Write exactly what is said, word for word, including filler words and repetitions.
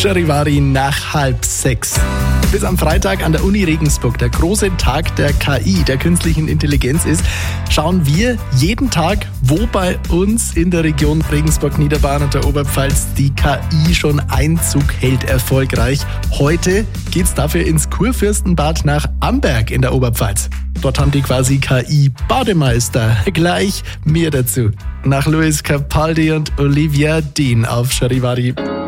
Charivari nach halb sechs. Bis am Freitag an der Uni Regensburg, der große Tag der K I, der künstlichen Intelligenz ist, schauen wir jeden Tag, wo bei uns in der Region Regensburg-Niederbayern und der Oberpfalz die K I schon Einzug hält, erfolgreich. Heute geht's dafür ins Kurfürstenbad nach Amberg in der Oberpfalz. Dort haben die quasi K I-Bademeister. Gleich mehr dazu. Nach Louis Capaldi und Olivia Dean auf Charivari.